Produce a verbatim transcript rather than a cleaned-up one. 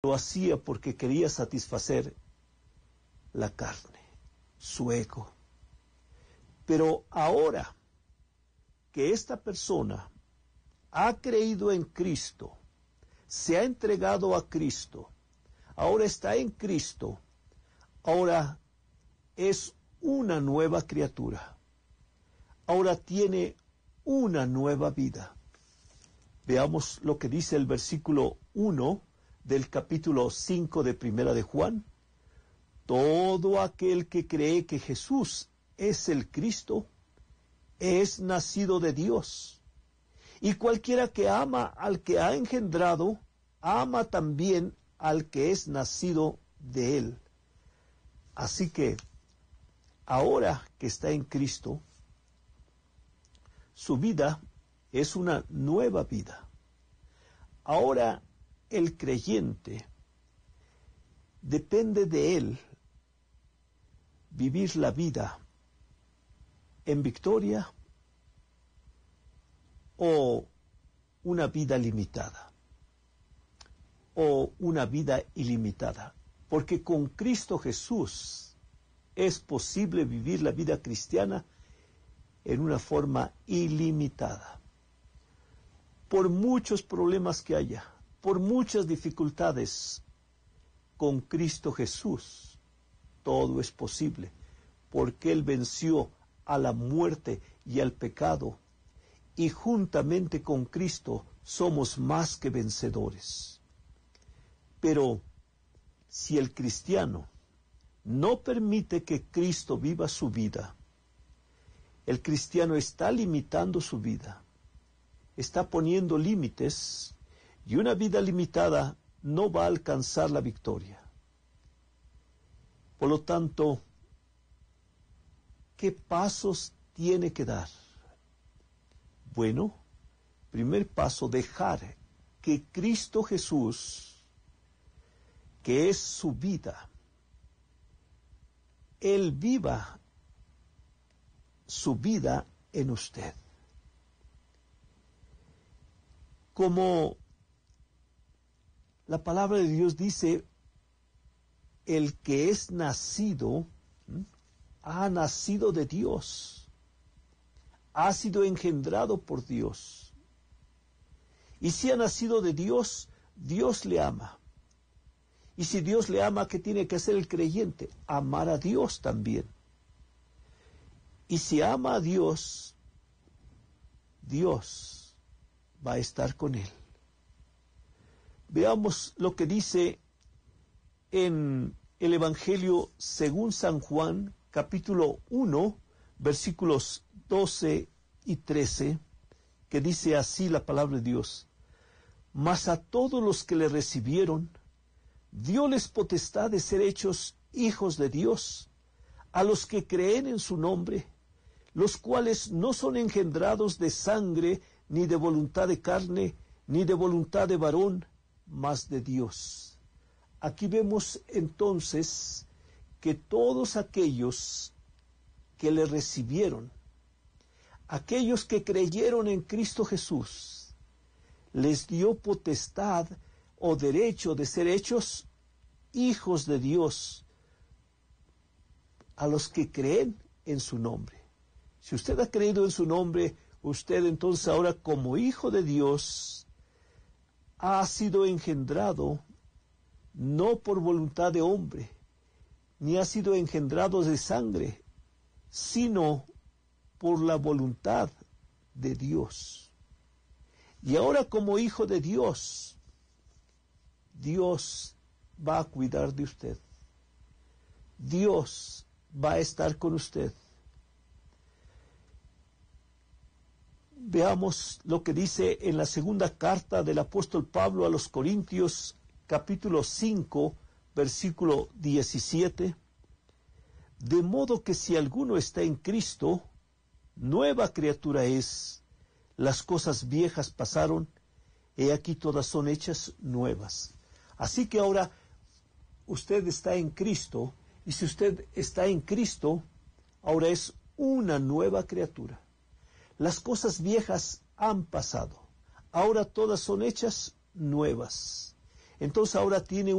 lo hacía porque quería satisfacer la carne, su ego. Pero ahora que esta persona ha creído en Cristo, se ha entregado a Cristo, ahora está en Cristo, ahora es una nueva criatura, ahora tiene una nueva vida. Veamos lo que dice el versículo uno del capítulo cinco de Primera de Juan. Todo aquel que cree que Jesús es el Cristo es nacido de Dios. Y cualquiera que ama al que ha engendrado, ama también al que es nacido de él. Así que, ahora que está en Cristo, su vida es una nueva vida. Ahora el creyente depende de él vivir la vida en victoria o una vida limitada o una vida ilimitada, porque con Cristo Jesús es posible vivir la vida cristiana en una forma ilimitada. Por muchos problemas que haya, por muchas dificultades, con Cristo Jesús todo es posible, porque Él venció a la muerte y al pecado, y juntamente con Cristo somos más que vencedores. Pero si el cristiano no permite que Cristo viva su vida, el cristiano está limitando su vida, está poniendo límites, y una vida limitada no va a alcanzar la victoria. Por lo tanto, ¿qué pasos tiene que dar? Bueno, primer paso, dejar que Cristo Jesús, que es su vida, Él viva su vida en usted. Como la palabra de Dios dice, el que es nacido, ¿m? ha nacido de Dios, ha sido engendrado por Dios. Y si ha nacido de Dios, Dios le ama. Y si Dios le ama, ¿qué tiene que hacer el creyente? Amar a Dios también. Y si ama a Dios, Dios va a estar con él. Veamos lo que dice en el Evangelio según San Juan, capítulo uno, versículos doce y trece, que dice así la palabra de Dios: Mas a todos los que le recibieron, dióles potestad de ser hechos hijos de Dios, a los que creen en su nombre, los cuales no son engendrados de sangre, ni de voluntad de carne, ni de voluntad de varón, mas de Dios. Aquí vemos entonces que todos aquellos que le recibieron, aquellos que creyeron en Cristo Jesús, les dio potestad o derecho de ser hechos hijos de Dios, a los que creen en su nombre. Si usted ha creído en su nombre, usted entonces ahora como hijo de Dios ha sido engendrado no por voluntad de hombre, ni ha sido engendrado de sangre, sino por la voluntad de Dios. Y ahora como hijo de Dios, Dios va a cuidar de usted. Dios va a estar con usted. Veamos lo que dice en la segunda carta del apóstol Pablo a los Corintios, capítulo cinco, versículo diecisiete. De modo que si alguno está en Cristo, nueva criatura es. Las cosas viejas pasaron, he aquí todas son hechas nuevas. Así que ahora usted está en Cristo, y si usted está en Cristo, ahora es una nueva criatura. Las cosas viejas han pasado, ahora todas son hechas nuevas. entonces ahora tiene